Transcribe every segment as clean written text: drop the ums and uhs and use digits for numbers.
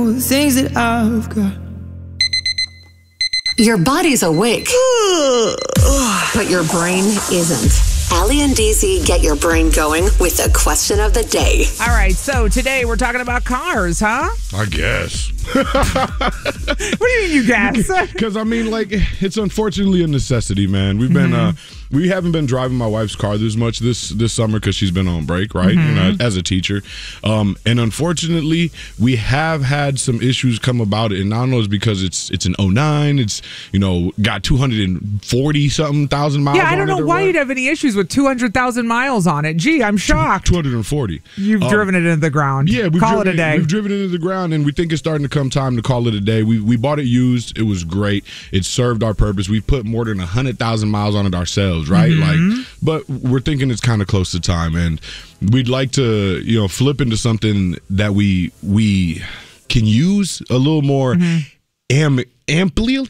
The things that I've got. Your body's awake, but your brain isn't. Allie and DZ get your brain going with the question of the day. All right, so today we're talking about cars, huh? I guess. What do you mean, you guess? Because, I mean, like, it's unfortunately a necessity, man. We've been, we haven't been driving my wife's car this much this summer because she's been on break, right? You know, as a teacher. And unfortunately, we have had some issues come about it. And I don't know, it's because it's an 09. It's, you know, got 240-something thousand miles on it. Yeah, I don't know why you'd have any issues with 200,000 miles on it. Gee, I'm shocked. 240. You've driven it into the ground. Yeah, call it a day. We've driven it into the ground, and we think it's starting to come time to call it a day. We bought it used. It was great. It served our purpose. We put more than 100,000 miles on it ourselves, right? Like, but we're thinking it's kind of close to time, and we'd like to, you know, flip into something that we can use a little more amply.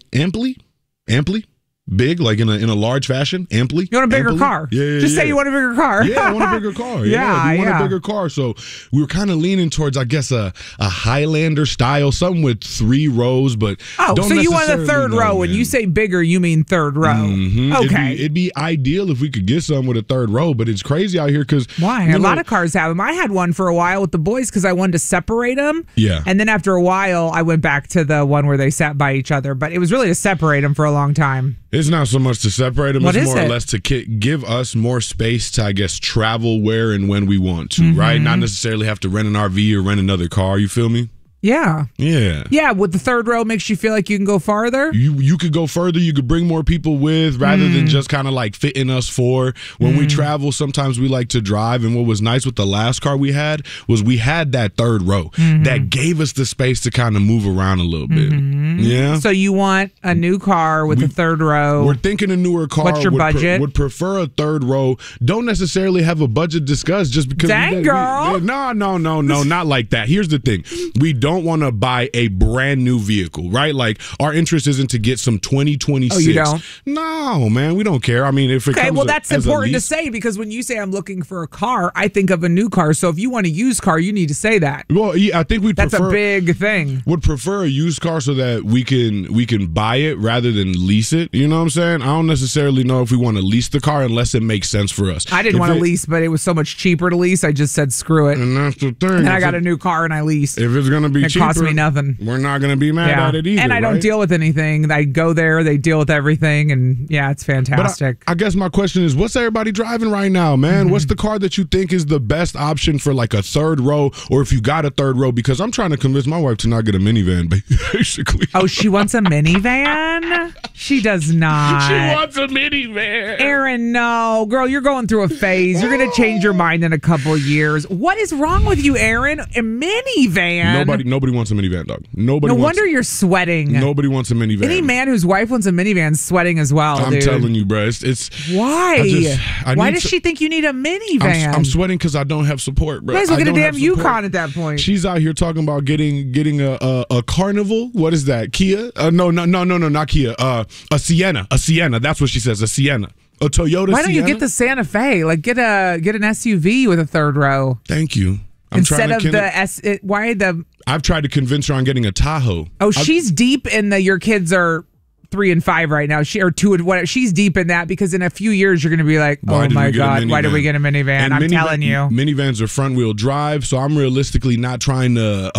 Big, like in a large fashion, amply. You want a bigger car? Yeah. Just say you want a bigger car. Yeah, I want a bigger car. We want a bigger car. So we were kind of leaning towards, I guess, a Highlander style, something with 3 rows, but so you want a third row. When you say bigger, you mean third row. Okay. It'd be ideal if we could get some with a third row, but it's crazy out here because why? A lot of cars have them. I had one for a while with the boys because I wanted to separate them. Yeah. And then after a while, I went back to the one where they sat by each other, but it was really to separate them for a long time. It's not so much to separate them. What it's is more it? or less to give us more space to, I guess, travel where and when we want to, right? Not necessarily have to rent an RV or rent another car. You feel me? Yeah. Yeah. Yeah, with the third row makes you feel like you can go farther? You could go further. You could bring more people with rather than just kind of like fitting us for. When we travel, sometimes we like to drive. And what was nice with the last car we had was we had that third row that gave us the space to kind of move around a little bit. Yeah. So you want a new car with a third row. We're thinking a newer car. What's your budget? Would prefer a third row. Don't necessarily have a budget discussed just because. Dang, girl. No, not like that. Here's the thing. We don't want to buy a brand new vehicle, right? Like, our interest isn't to get some 2026. Oh, you don't? No, man, we don't care. I mean, if it comes well, that's as important a to lease, say because when you say I'm looking for a car, I think of a new car. So if you want a used car, you need to say that. Well, yeah, I think that's a big thing. Would prefer a used car so that we can buy it rather than lease it. You know what I'm saying? I don't necessarily know if we want to lease the car unless it makes sense for us. I didn't want to lease, but it was so much cheaper to lease. I just said screw it. And that's the thing. And I got a new car and I leased. If it's going to be cheaper, it cost me nothing. We're not going to be mad at it either. And I don't deal with anything. I go there, they deal with everything, and yeah, it's fantastic. But I guess my question is, what's everybody driving right now, man? What's the car that you think is the best option for like a third row, or if you got a third row? Because I'm trying to convince my wife to not get a minivan, basically. Oh, she wants a minivan? She does not. She wants a minivan. Aaron, no. Girl, you're going through a phase. You're going to change your mind in a couple years. What is wrong with you, Aaron? A minivan? Nobody wants a minivan, dog. No wonder you're sweating. Nobody wants a minivan. Any man whose wife wants a minivan is sweating as well, I'm telling you, bro. It's why? Why does she think you need a minivan? I'm sweating because I don't have support, bro. You guys look at a damn Yukon at that point. She's out here talking about getting a Carnival. What is that? Kia? No, not Kia. A Sienna. A Sienna. That's what she says. A Sienna. A Toyota. Why don't Sienna? you get the Santa Fe? Like get an SUV with a third row. Thank you. Instead of why the? I've tried to convince her on getting a Tahoe. Oh, she's deep in the. Your kids are 3 and 5 right now. Or 2 and whatever. She's deep in that because in a few years you're going to be like, oh my God, why did we get a minivan? And I'm telling you, minivans are front wheel drive, so I'm realistically not trying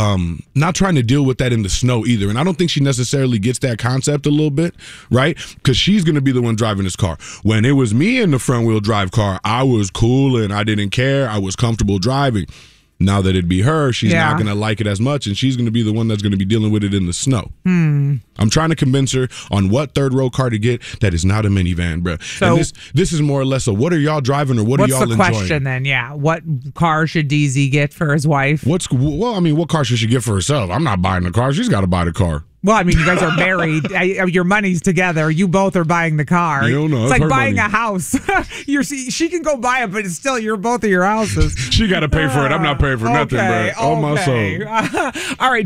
to deal with that in the snow either. And I don't think she necessarily gets that concept a little bit, right? Because she's going to be the one driving this car. When it was me in the front wheel drive car, I was cool and I didn't care. I was comfortable driving. Now that it'd be her, she's not going to like it as much, and she's going to be the one that's going to be dealing with it in the snow. I'm trying to convince her on what third row car to get that is not a minivan, bro. So and this is more or less a what are y'all driving or what are y'all enjoying? What's the question then? Yeah, what car should DZ get for his wife? What car should she get for herself? I'm not buying the car. She's got to buy the car. Well, I mean, you guys are married. Your money's together. You both are buying the car. You don't know. It's like buying a house. She can go buy it, but it's still both of your houses. She got to pay for it. I'm not paying for nothing, bro. Oh, my soul. All right,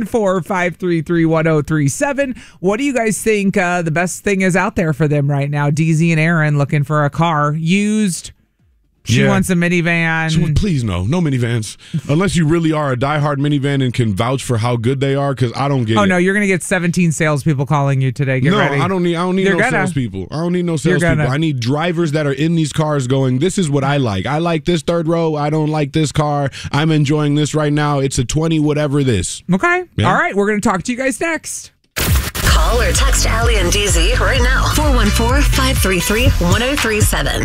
414-533-1037. What do you guys think the best thing is out there for them right now? DZ and Aaron looking for a car used She wants a minivan. Please, no minivans. Unless you really are a diehard minivan and can vouch for how good they are, because I don't get it. Oh, no, you're going to get 17 salespeople calling you today. Get ready. I don't need salespeople. I don't need no salespeople. I need drivers that are in these cars going, this is what I like. I like this third row. I don't like this car. I'm enjoying this right now. It's a 20, whatever this. Okay. Yeah. All right. We're going to talk to you guys next. Call or text Allie and DZ right now. 414-533-1037.